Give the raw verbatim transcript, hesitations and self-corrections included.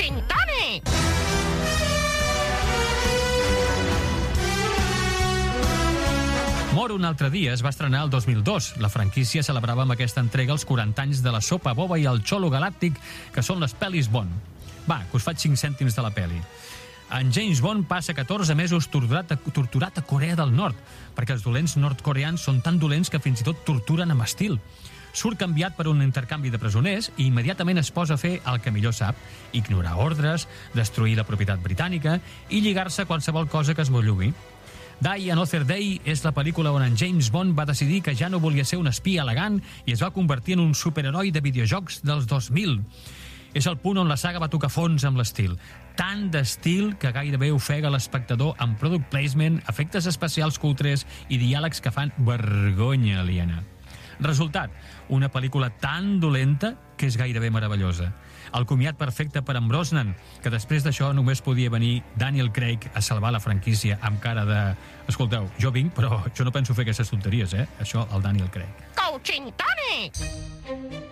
Coaching Tònic! Mor un altre dia es va estrenar el dos mil dos. La franquícia celebrava amb aquesta entrega els quaranta anys de la sopa boba i el xolo galàctic, que són les pel·lis Bond. Va, que us faig cinc cèntims de la pel·li. En James Bond passa catorze mesos torturat a, torturat a Corea del Nord, perquè els dolents nord-coreans són tan dolents que fins i tot torturen amb estil. Surt canviat per un intercanvi de presoners i immediatament es posa a fer el que millor sap: ignorar ordres, destruir la propietat britànica i lligar-se a qualsevol cosa que es mollugui. Die Another Day és la pel·lícula on en James Bond va decidir que ja no volia ser un espia elegant i es va convertir en un superheroi de videojocs dels dos mil. És el punt on la saga va tocar fons amb l'estil. Tant d'estil que gairebé ofega l'espectador amb product placement, efectes especials cutres i diàlegs que fan vergonya aliena. Resultat, una pel·lícula tan dolenta que és gairebé meravellosa. El comiat perfecte per en Brosnan, que després d'això només podia venir Daniel Craig a salvar la franquícia amb cara de... Escolteu, jo vinc, però jo no penso fer aquestes tonteries, eh? Això, el Daniel Craig. Coaching Tònic!